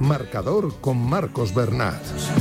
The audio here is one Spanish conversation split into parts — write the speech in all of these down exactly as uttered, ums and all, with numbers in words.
Marcador con Marcos Bernat.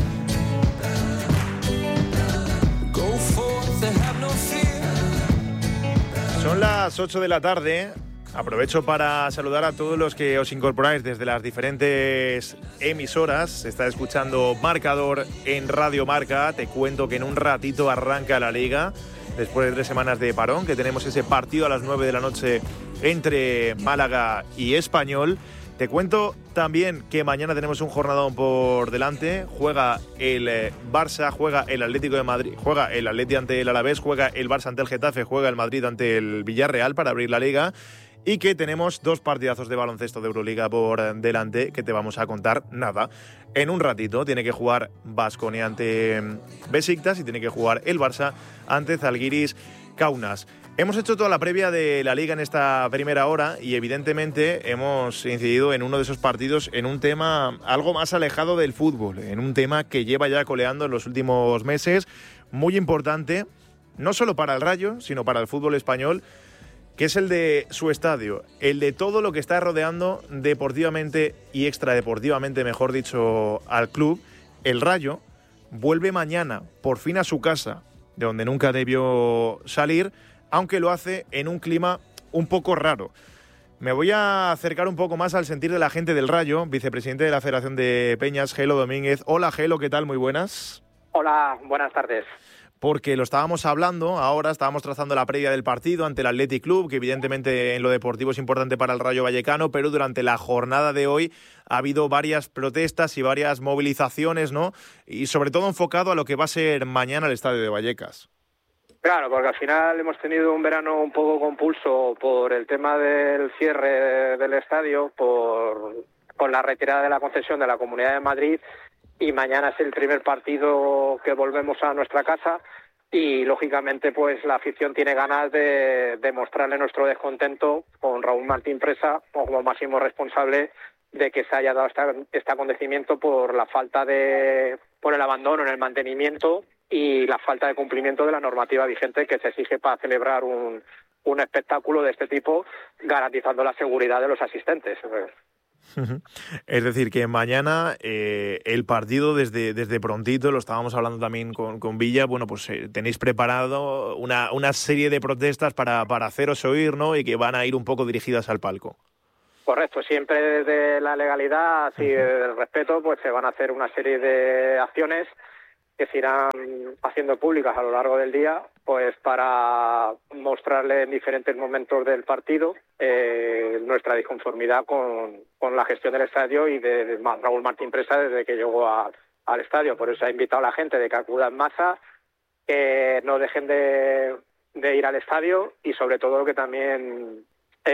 Son las ocho de la tarde. Aprovecho para saludar a todos los que os incorporáis desde las diferentes emisoras. Se está escuchando Marcador en Radio Marca. Te cuento que en un ratito arranca la Liga, después de tres semanas de parón, que tenemos ese partido a las nueve de la noche entre Málaga y Español. Te cuento también que mañana tenemos un jornadón por delante. Juega el eh, Barça, juega el Atlético de Madrid, juega el Atleti ante el Alavés, juega el Barça ante el Getafe, juega el Madrid ante el Villarreal para abrir la Liga. Y que tenemos dos partidazos de baloncesto de Euroliga por delante que te vamos a contar nada. En un ratito tiene que jugar Baskonia ante Besiktas y tiene que jugar el Barça ante Zalgiris Kaunas. Hemos hecho toda la previa de la Liga en esta primera hora y evidentemente hemos incidido en uno de esos partidos en un tema algo más alejado del fútbol, en un tema que lleva ya coleando en los últimos meses, muy importante, no solo para el Rayo, sino para el fútbol español, que es el de su estadio, el de todo lo que está rodeando deportivamente y extradeportivamente, mejor dicho, al club. El Rayo vuelve mañana por fin a su casa, de donde nunca debió salir, aunque lo hace en un clima un poco raro. Me voy a acercar un poco más al sentir de la gente del Rayo, vicepresidente de la Federación de Peñas, Gelo Domínguez. Hola Gelo, ¿qué tal? Muy buenas. Hola, buenas tardes. Porque lo estábamos hablando ahora, estábamos trazando la previa del partido ante el Athletic Club, que evidentemente en lo deportivo es importante para el Rayo Vallecano, pero durante la jornada de hoy ha habido varias protestas y varias movilizaciones, ¿no? Y sobre todo enfocado a lo que va a ser mañana el estadio de Vallecas. Claro, porque al final hemos tenido un verano un poco convulso por el tema del cierre del estadio, por con la retirada de la concesión de la Comunidad de Madrid, y mañana es el primer partido que volvemos a nuestra casa y, lógicamente, pues la afición tiene ganas de, de mostrarle nuestro descontento con Raúl Martín Presa como máximo responsable de que se haya dado esta, este acontecimiento por la falta de, por el abandono en el mantenimiento y la falta de cumplimiento de la normativa vigente que se exige para celebrar un, un espectáculo de este tipo, garantizando la seguridad de los asistentes. Es decir, que mañana eh, el partido desde, desde prontito, lo estábamos hablando también con, con Villa, bueno, pues eh, tenéis preparado una, una serie de protestas para, para haceros oír, ¿no? Y que van a ir un poco dirigidas al palco. Correcto, siempre desde la legalidad y el respeto, pues se van a hacer una serie de acciones que se irán haciendo públicas a lo largo del día, pues para mostrarle en diferentes momentos del partido eh, nuestra disconformidad con, con la gestión del estadio y de, de Raúl Martín Presa desde que llegó a, al estadio. Por eso ha invitado a la gente de que acuda en masa, que no dejen de, de ir al estadio y sobre todo que también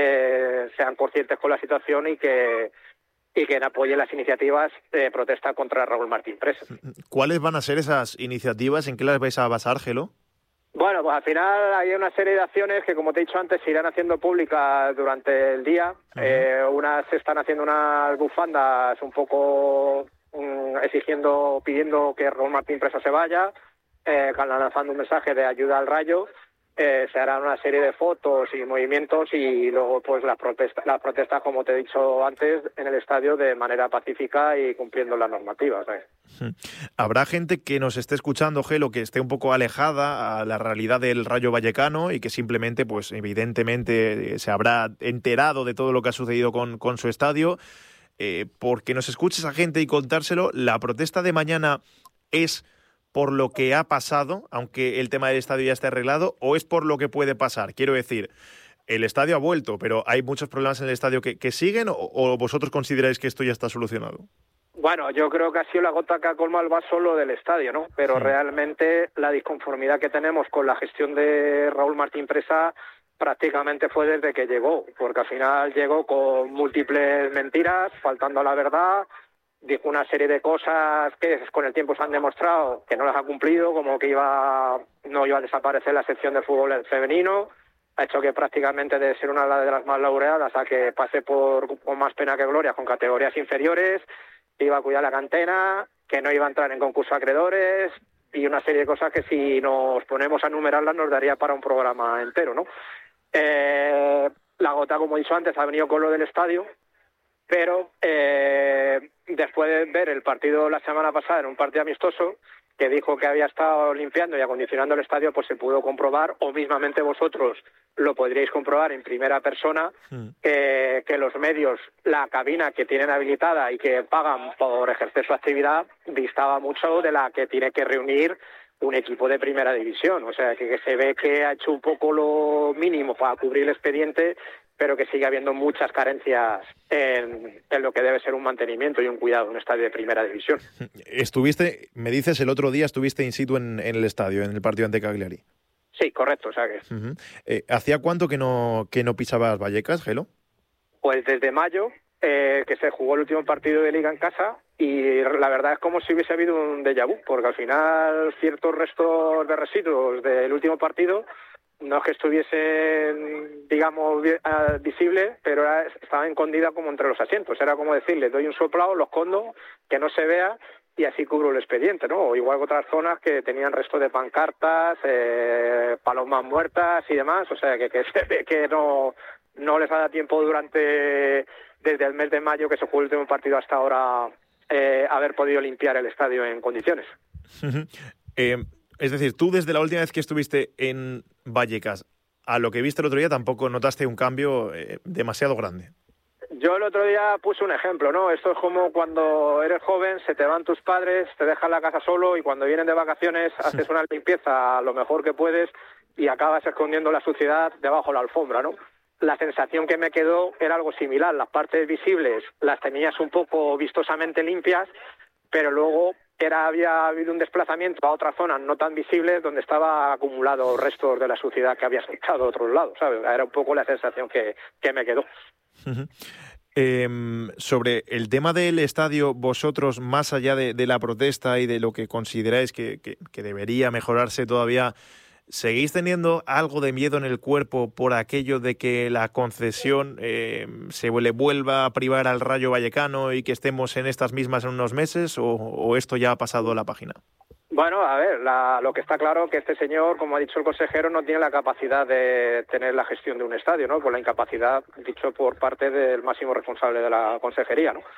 eh, sean conscientes con la situación y que y que apoyen las iniciativas de protesta contra Raúl Martín Presa. ¿Cuáles van a ser esas iniciativas? ¿En qué las vais a basar, Gelo? Bueno, pues al final hay una serie de acciones que, como te he dicho antes, se irán haciendo públicas durante el día. Uh-huh. Eh, unas se están haciendo unas bufandas un poco um, exigiendo, pidiendo que Raúl Martín Presa se vaya, eh, lanzando un mensaje de ayuda al Rayo. Eh, se harán una serie de fotos y movimientos y luego pues las protestas, las protestas, como te he dicho antes, en el estadio de manera pacífica y cumpliendo las normativas, ¿sabes? Habrá gente que nos esté escuchando, Gelo, que esté un poco alejada a la realidad del Rayo Vallecano y que simplemente, pues evidentemente, se habrá enterado de todo lo que ha sucedido con, con su estadio. Eh, porque nos escuche esa gente y contárselo, la protesta de mañana es por lo que ha pasado, aunque el tema del estadio ya esté arreglado, o es por lo que puede pasar. Quiero decir, el estadio ha vuelto, pero hay muchos problemas en el estadio que, que siguen, o, o vosotros consideráis que esto ya está solucionado. Bueno, yo creo que ha sido la gota que ha colmado el vaso lo del estadio, ¿no? Pero sí, realmente la disconformidad que tenemos con la gestión de Raúl Martín Presa prácticamente fue desde que llegó, porque al final llegó con múltiples mentiras, faltando a la verdad. Dijo una serie de cosas que con el tiempo se han demostrado que no las ha cumplido, como que iba no iba a desaparecer la sección de fútbol femenino. Ha hecho que prácticamente de ser una de las más laureadas a que pase por con más pena que gloria con categorías inferiores, iba a cuidar la cantera, que no iba a entrar en concurso de acreedores y una serie de cosas que si nos ponemos a enumerarlas nos daría para un programa entero, ¿no? Eh, la gota, como he dicho antes, ha venido con lo del estadio, pero eh, después de ver el partido la semana pasada, en un partido amistoso, que dijo que había estado limpiando y acondicionando el estadio, pues se pudo comprobar, o mismamente vosotros lo podríais comprobar en primera persona, mm. que, que los medios, la cabina que tienen habilitada y que pagan por ejercer su actividad, distaba mucho de la que tiene que reunir un equipo de primera división. O sea, que, que se ve que ha hecho un poco lo mínimo para cubrir el expediente, pero que sigue habiendo muchas carencias en, en lo que debe ser un mantenimiento y un cuidado de un estadio de primera división. Estuviste, me dices, el otro día estuviste in situ en, en el estadio, en el partido ante Cagliari. Sí, correcto, o sea que... Uh-huh. Eh, ¿Hacía cuánto que no, que no pisabas Vallecas, Gelo? Pues desde mayo, eh, que se jugó el último partido de Liga en casa, y la verdad es como si hubiese habido un déjà vu, porque al final ciertos restos de residuos del último partido no es que estuviesen, digamos, visibles, pero era, estaban escondidas como entre los asientos. Era como decirle, doy un soplado, lo escondo, que no se vea, y así cubro el expediente, ¿no? O igual que otras zonas que tenían restos de pancartas, eh, palomas muertas y demás. O sea, que, que se ve que no, no les ha dado tiempo durante, desde el mes de mayo, que se jugó el último partido hasta ahora, eh, haber podido limpiar el estadio en condiciones. eh... Es decir, tú desde la última vez que estuviste en Vallecas a lo que viste el otro día tampoco notaste un cambio eh, demasiado grande. Yo el otro día puse un ejemplo, ¿no? Esto es como cuando eres joven, se te van tus padres, te dejan la casa solo y cuando vienen de vacaciones haces una limpieza lo mejor que puedes y acabas escondiendo la suciedad debajo de la alfombra, ¿no? La sensación que me quedó era algo similar. Las partes visibles las tenías un poco vistosamente limpias, pero luego era había habido un desplazamiento a otras zonas no tan visibles donde estaba acumulado restos de la suciedad que había saltado a otros lados, ¿sabes? Era un poco la sensación que, que me quedó. Uh-huh. Eh, sobre el tema del estadio, vosotros, más allá de, de la protesta y de lo que consideráis que, que, que debería mejorarse todavía, ¿seguís teniendo algo de miedo en el cuerpo por aquello de que la concesión eh, se le vuelva a privar al Rayo Vallecano y que estemos en estas mismas en unos meses, o, o esto ya ha pasado la página? Bueno, a ver, la, lo que está claro es que este señor, como ha dicho el consejero, no tiene la capacidad de tener la gestión de un estadio, ¿no? Por la incapacidad, dicho por parte del máximo responsable de la consejería, ¿no?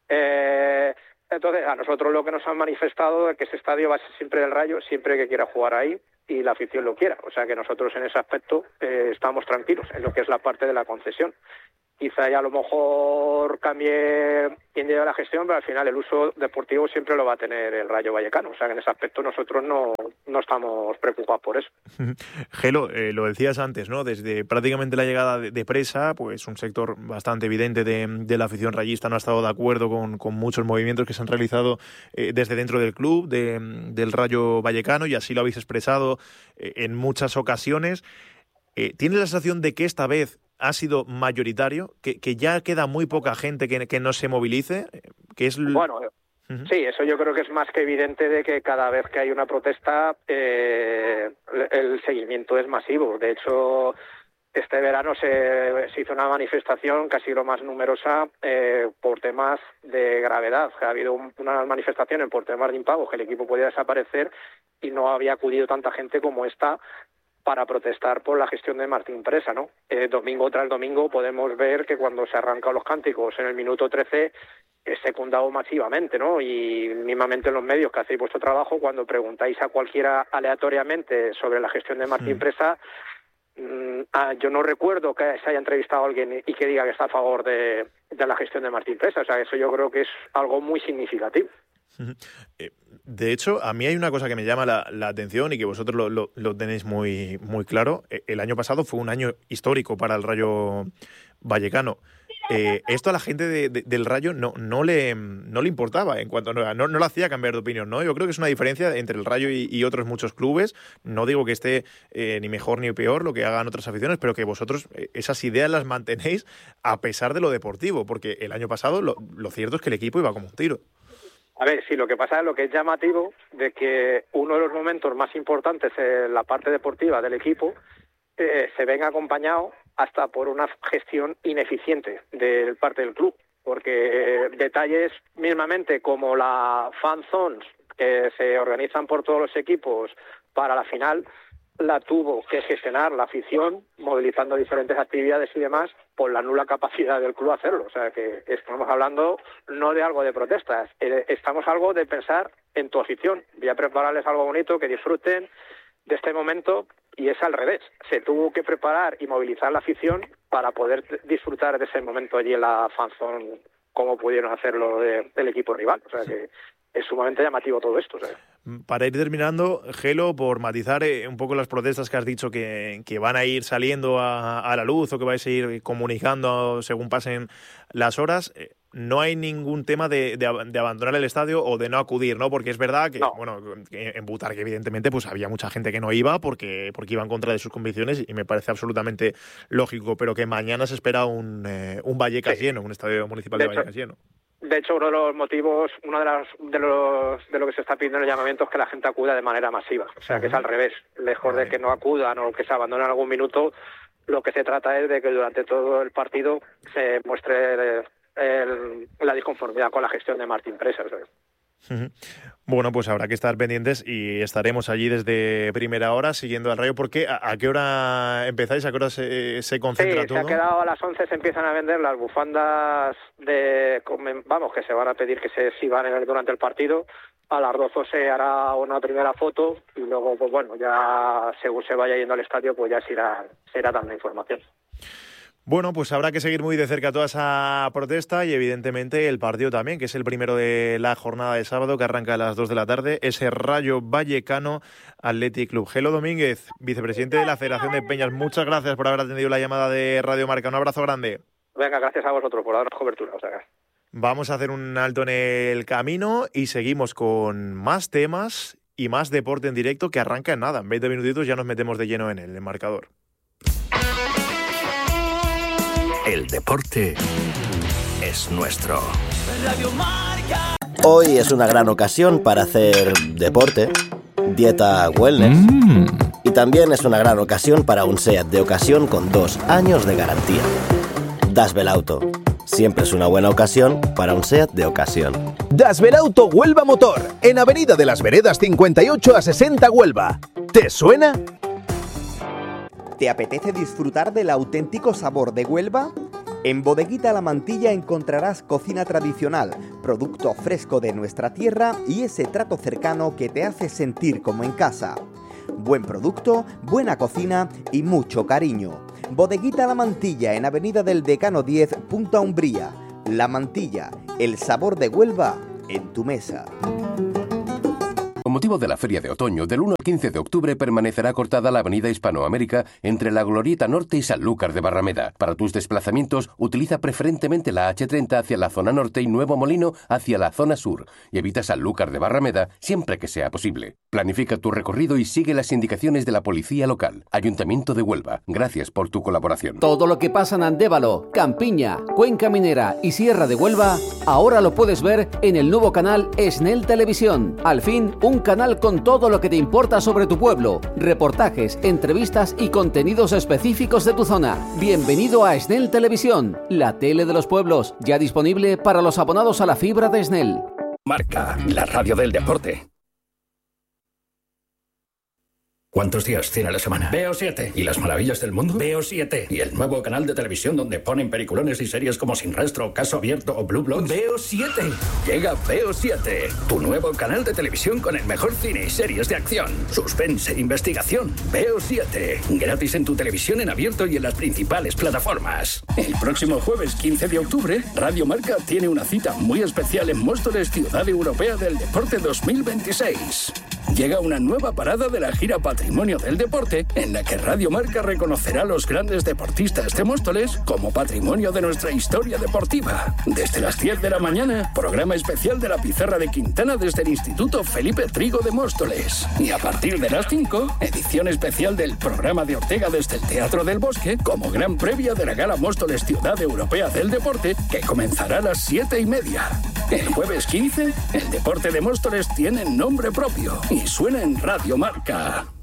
Eh, entonces, a nosotros lo que nos han manifestado es que ese estadio va a ser siempre del Rayo, siempre que quiera jugar ahí y la afición lo quiera. O sea que nosotros en ese aspecto eh, estamos tranquilos en lo que es la parte de la concesión. Quizá ya a lo mejor cambie quien lleva la gestión, pero al final el uso deportivo siempre lo va a tener el Rayo Vallecano. O sea que en ese aspecto nosotros no, no estamos preocupados por eso. Gelo, eh, lo decías antes, ¿no? Desde prácticamente la llegada de, de Presa, pues un sector bastante evidente de, de la afición rayista no ha estado de acuerdo con, con muchos movimientos que se han realizado eh, desde dentro del club, de, del Rayo Vallecano, y así lo habéis expresado eh, en muchas ocasiones. Eh, ¿Tienes la sensación de que esta vez ha sido mayoritario, que, que ya queda muy poca gente que, que no se movilice? Que es l... Bueno, uh-huh. Sí, eso yo creo que es más que evidente de que cada vez que hay una protesta eh, el seguimiento es masivo. De hecho, este verano se, se hizo una manifestación casi lo más numerosa eh, por temas de gravedad. Ha habido un, unas manifestaciones por temas de impagos que el equipo podía desaparecer y no había acudido tanta gente como esta para protestar por la gestión de Martín Presa, ¿no? Eh, domingo tras domingo podemos ver que cuando se arrancan los cánticos en el minuto trece es secundado masivamente, ¿no? Y mismamente en los medios que hacéis vuestro trabajo, cuando preguntáis a cualquiera aleatoriamente sobre la gestión de Martín sí. Presa, mmm, ah, yo no recuerdo que se haya entrevistado a alguien y que diga que está a favor de, de la gestión de Martín Presa. O sea, eso yo creo que es algo muy significativo. De hecho, a mí hay una cosa que me llama la, la atención y que vosotros lo, lo, lo tenéis muy, muy claro. El año pasado fue un año histórico para el Rayo Vallecano. Eh, esto a la gente de, de, del Rayo no, no, le, no le importaba, en cuanto no, no, no le hacía cambiar de opinión, ¿no? Yo creo que es una diferencia entre el Rayo y, y otros muchos clubes. No digo que esté eh, ni mejor ni peor lo que hagan otras aficiones, pero que vosotros eh, esas ideas las mantenéis a pesar de lo deportivo, porque el año pasado lo, lo cierto es que el equipo iba como un tiro. A ver, sí, lo que pasa es lo que es llamativo de que uno de los momentos más importantes en la parte deportiva del equipo eh, se venga acompañado hasta por una gestión ineficiente de parte del club, porque eh, detalles mismamente como la fan zones que se organizan por todos los equipos para la final la tuvo que gestionar la afición, movilizando diferentes actividades y demás, por la nula capacidad del club a hacerlo. O sea, que estamos hablando no de algo de protestas, eh, estamos algo de pensar en tu afición. Voy a prepararles algo bonito, que disfruten de este momento, y es al revés. Se tuvo que preparar y movilizar la afición para poder disfrutar de ese momento allí en la fanzone, como pudieron hacerlo de, del equipo rival. O sea, que es sumamente llamativo todo esto. O sea. Para ir terminando, Gelo, por matizar eh, un poco las protestas que has dicho que, que van a ir saliendo a, a la luz o que vais a ir comunicando según pasen las horas, eh, no hay ningún tema de, de, de abandonar el estadio o de no acudir, ¿no? Porque es verdad que, no. bueno, que en Butarque evidentemente pues había mucha gente que no iba porque, porque iba en contra de sus convicciones y me parece absolutamente lógico, pero que mañana se espera un, eh, un Vallecas sí. lleno, un estadio municipal de, de Vallecas lleno. De hecho, uno de los motivos, uno de, las, de los de lo que se está pidiendo en el llamamiento es que la gente acuda de manera masiva. O sea, que es al revés. Lejos de que no acudan o que se abandonen algún minuto, lo que se trata es de que durante todo el partido se muestre el, el, la disconformidad con la gestión de Martín Presa. O sea. Uh-huh. Bueno, pues habrá que estar pendientes y estaremos allí desde primera hora siguiendo al Rayo. ¿Por qué? ¿A, a qué hora empezáis? ¿A qué hora se, se concentra sí, todo? Se ha quedado a las once, se empiezan a vender las bufandas de, vamos, que se van a pedir que se exhiban durante el partido. A las doce se hará una primera foto y luego, pues bueno, ya según se vaya yendo al estadio, pues ya se irá, se irá dando información. Bueno, pues habrá que seguir muy de cerca toda esa protesta y evidentemente el partido también, que es el primero de la jornada de sábado, que arranca a las dos de la tarde, ese Rayo Vallecano Athletic Club. Gelo Domínguez, vicepresidente de la Federación de Peñas, muchas gracias por haber atendido la llamada de Radio Marca. Un abrazo grande. Venga, gracias a vosotros por darnos cobertura. O sea. Vamos a hacer un alto en el camino y seguimos con más temas y más deporte en directo que arranca en nada. En veinte minutitos ya nos metemos de lleno en el, el marcador. El deporte es nuestro. Radio Marca. Hoy es una gran ocasión para hacer deporte, dieta wellness mm. y también es una gran ocasión para un SEAT de ocasión con dos años de garantía. Dasbelauto. Siempre es una buena ocasión para un SEAT de ocasión. Dasbelauto Huelva Motor, en Avenida de las Veredas cincuenta y ocho a sesenta Huelva. ¿Te suena? ¿Te apetece disfrutar del auténtico sabor de Huelva? En Bodeguita La Mantilla encontrarás cocina tradicional, producto fresco de nuestra tierra y ese trato cercano que te hace sentir como en casa. Buen producto, buena cocina y mucho cariño. Bodeguita La Mantilla en Avenida del Decano diez, Punta Umbría. La Mantilla, el sabor de Huelva en tu mesa. Con motivo de la Feria de Otoño, del uno al quince de octubre permanecerá cortada la avenida Hispanoamérica entre la Glorieta Norte y Sanlúcar de Barrameda. Para tus desplazamientos, utiliza preferentemente la hache treinta hacia la zona norte y Nuevo Molino hacia la zona sur, y evita Sanlúcar de Barrameda siempre que sea posible. Planifica tu recorrido y sigue las indicaciones de la policía local. Ayuntamiento de Huelva, gracias por tu colaboración. Todo lo que pasa en Andévalo, Campiña, Cuenca Minera y Sierra de Huelva, ahora lo puedes ver en el nuevo canal Esnel Televisión. Al fin, un canal con todo lo que te importa sobre tu pueblo, reportajes, entrevistas y contenidos específicos de tu zona. Bienvenido a Esnel Televisión, la tele de los pueblos, ya disponible para los abonados a la fibra de Esnel. Marca, la radio del deporte. ¿Cuántos días tiene la semana? Veo siete. ¿Y las maravillas del mundo? Veo siete. ¿Y el nuevo canal de televisión donde ponen peliculones y series como Sin Rastro, Caso Abierto o Blue Bloods? Veo siete. Llega Veo siete, tu nuevo canal de televisión con el mejor cine y series de acción, suspense, investigación. Veo siete. Gratis en tu televisión en abierto y en las principales plataformas. El próximo jueves quince de octubre, Radio Marca tiene una cita muy especial en Móstoles, Ciudad Europea del Deporte dos mil veintiséis. Llega una nueva parada de la gira Patrimonio del Deporte, en la que Radio Marca reconocerá a los grandes deportistas de Móstoles como patrimonio de nuestra historia deportiva. Desde las diez de la mañana, programa especial de la Pizarra de Quintana desde el Instituto Felipe Trigo de Móstoles. Y a partir de las cinco, edición especial del programa de Ortega desde el Teatro del Bosque, como gran previa de la Gala Móstoles Ciudad Europea del Deporte, que comenzará a las siete y media. El jueves quince, el deporte de Móstoles tiene nombre propio y suena en Radio Marca.